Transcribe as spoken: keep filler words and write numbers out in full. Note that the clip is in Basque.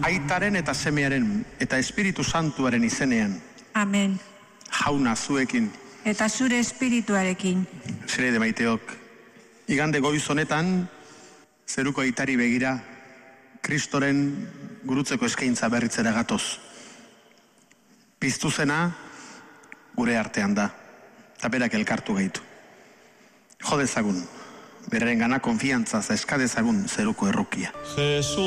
Aitaren eta semearen eta Espiritu Santuaren izenean. Amen. Jauna zuekin. Eta zure espirituarekin. Zerede maiteok. Igande goiz honetan, zeruko aitari begira, Kristoren gurutzeko eskaintza berritzera gatoz. Piztu zena, gure artean da. Eta berak elkartu gaitu. Jo dezagun, beraren gana konfiantzaz eskadezagun zeruko errukia.